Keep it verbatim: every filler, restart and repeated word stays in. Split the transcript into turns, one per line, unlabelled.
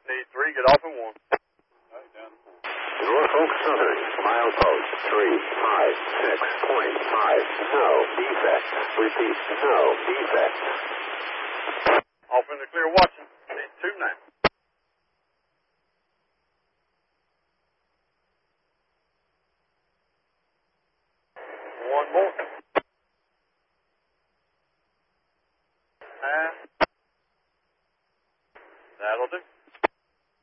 Need three, get off in one.
Norfolk Southern, milepost three five six point five, no defect. Repeat, no defect.
Off in the clear watching. Need two now.